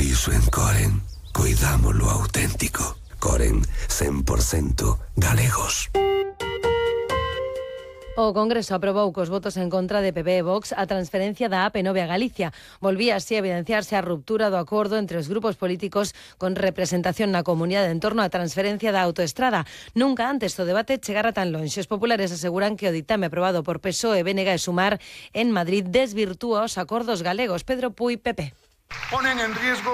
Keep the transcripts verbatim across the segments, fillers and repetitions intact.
Por iso en Coren cuidamos lo auténtico. Coren cen por ciento galegos. O Congreso aprobou cos votos en contra de P P e Vox a transferencia da A P nove a Galicia. Volvía así a evidenciarse a ruptura do acordo entre os grupos políticos con representación na comunidade en torno á transferencia da autoestrada. Nunca antes o debate chegara tan lonxe. Os populares aseguran que o ditame aprobado por P S O E, B N G e Sumar en Madrid desvirtúa os acordos galegos. Pedro Puy, P P. Ponen en riesgo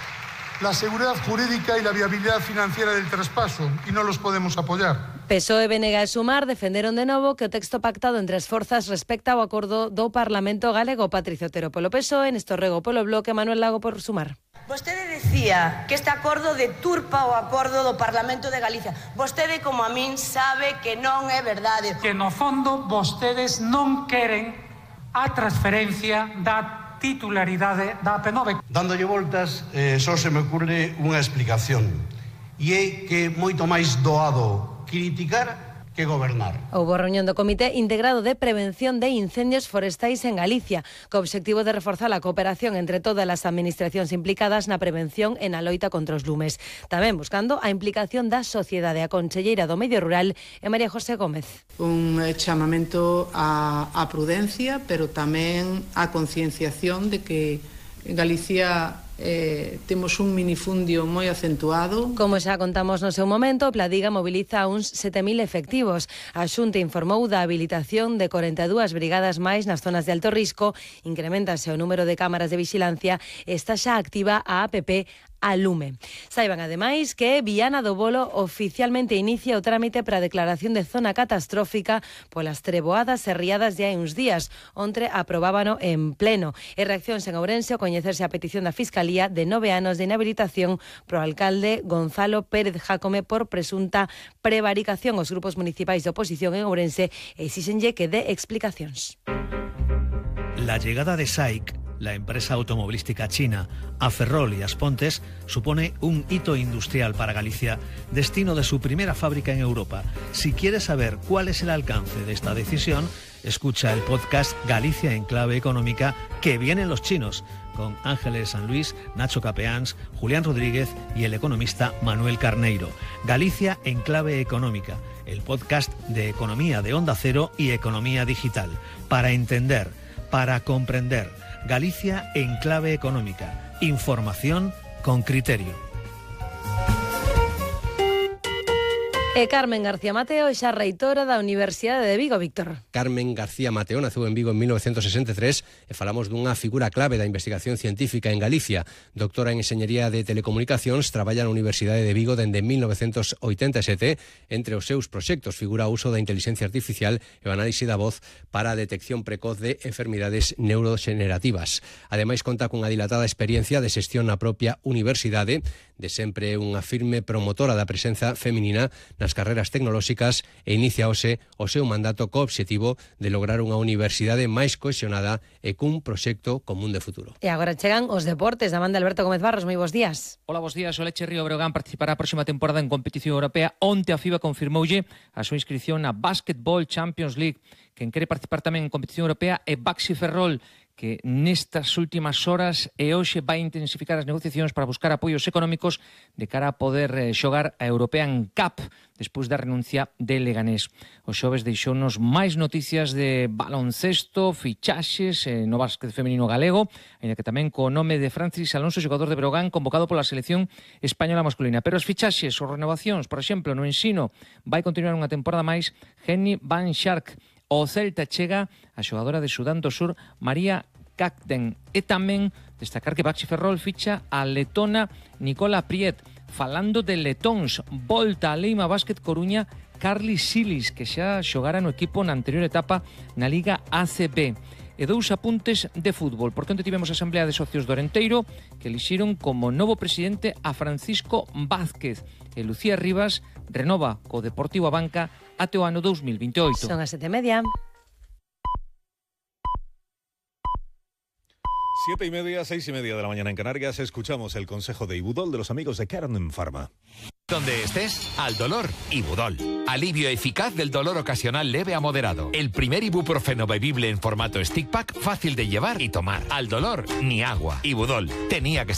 la seguridad jurídica y la viabilidad financiera del traspaso y no los podemos apoyar. P S O E, B N G e Sumar defenderon de novo que o texto pactado entre as forzas respecta ao acordo do Parlamento galego. Patricio Otero polo P S O E, Néstor Rego polo Bloque, Manuel Lago por Sumar. Vostede decía que este acordo deturpa o acordo do Parlamento de Galicia. Vostede, como a min, sabe que non é verdade. Que no fondo vostedes non queren a transferencia da titularidade da A P nove. Dándolle voltas, eh, só se me ocurre unha explicación. E é que moito máis doado criticar que gobernar. Houbo reunión do Comité Integrado de Prevención de Incendios Forestais en Galicia, co obxectivo de reforzar a cooperación entre todas as administracións implicadas na prevención e na loita contra os lumes. Tamén buscando a implicación da sociedade. A conselleira do Medio Rural é María José Gómez. Un chamamento a, a prudencia, pero tamén a concienciación de que en Galicia Eh, temos un minifundio moi acentuado. Como xa contamos no seu momento, o Pladiga moviliza uns sete mil efectivos. A Xunta informou da habilitación de corenta e dúas brigadas máis nas zonas de alto risco, incrementase o número de cámaras de vixilancia, está xa activa a app a Lume. Saiban ademais que Viana do Bolo oficialmente inicia o trámite para a declaración de zona catastrófica polas treboadas e riadas de hai uns días. Ontre aprobábano en pleno. E reaccións en Ourense ao coñecerse a petición da Fiscalía de nove anos de inhabilitación pro alcalde Gonzalo Pérez Jácome por presunta prevaricación. Os grupos municipais de oposición en Ourense exíxenlle que dé explicacións. La llegada de S A I C, la empresa automovilística china, a Ferrol y Aspontes, supone un hito industrial para Galicia, destino de su primera fábrica en Europa. Si quieres saber cuál es el alcance de esta decisión, escucha el podcast Galicia en clave económica, que vienen los chinos, con Ángeles San Luis, Nacho Capeáns, Julián Rodríguez y el economista Manuel Carneiro. Galicia en clave económica, el podcast de economía de Onda Cero y economía digital. Para entender, para comprender. Galicia en clave económica. Información con criterio. E Carmen García Mateo xa reitora da Universidade de Vigo, Víctor. Carmen García Mateo naceu en Vigo en mil novecientos sesenta e tres e falamos dunha figura clave da investigación científica en Galicia. Doctora en Enxeñería de Telecomunicacións, traballa na Universidade de Vigo dende mil novecientos oitenta e sete. Entre os seus proxectos figura o uso da inteligencia artificial e o análise da voz para a detección precoz de enfermidades neuroxenerativas. Ademais, conta cunha dilatada experiencia de xestión na propia universidade, de sempre unha firme promotora da presenza feminina nas carreras tecnolóxicas e inicia hoxe o seu mandato co obxectivo de lograr unha universidade máis cohesionada e cun proxecto común de futuro. E agora chegan os deportes da man de Alberto Gómez Barros. Moi bons días. Hola, bons días. O Lecce Río Breogán participará a próxima temporada en competición europea. Onte a FIBA confirmoulle a súa inscripción na Basketball Champions League. Quen quere participar tamén en competición europea é Baxi Ferrol, que nestas últimas horas e hoxe vai intensificar as negociacións para buscar apoios económicos de cara a poder eh, xogar a European Cup despois da renuncia de Leganés. O xoves deixounos máis noticias de baloncesto, fichaxes eh, no básquet femenino galego, ainda que tamén co nome de Francis Alonso, xogador de Breogán, convocado pola selección española masculina. Pero as fichaxes ou renovacións, por exemplo, no ensino, vai continuar unha temporada máis Jenny Van Schaik. O Celta chega a xogadora de Sudán do Sur, María Cacten. E tamén destacar que Baxi Ferrol ficha a letona Nicola Priet. Falando de letóns, volta a Leima Básquet Coruña Carly Silis, que xa xogara no equipo na anterior etapa na Liga A C B. E dous apuntes de fútbol, porque onte tivemos a Asamblea de Socios do Orenteiro, que elixiron como novo presidente a Francisco Vázquez. E Lucía Rivas renova co Deportivo Abanca até o ano dos mil veintioito. Son as sete e media. Siete y media, seis y media de la mañana en Canarias, escuchamos el consejo de Ibudol de los amigos de Kern Pharma. Donde estés, al dolor, Ibudol. Alivio eficaz del dolor ocasional leve a moderado. El primer ibuprofeno bebible en formato stick pack, fácil de llevar y tomar. Al dolor, ni agua. Ibudol. Tenía que ser